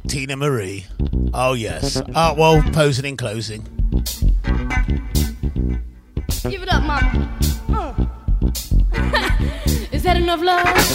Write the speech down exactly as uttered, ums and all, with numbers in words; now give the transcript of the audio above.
Tina Marie. Oh, yes. Artwell posing in closing. Give it up, mama. Uh. Is that enough love?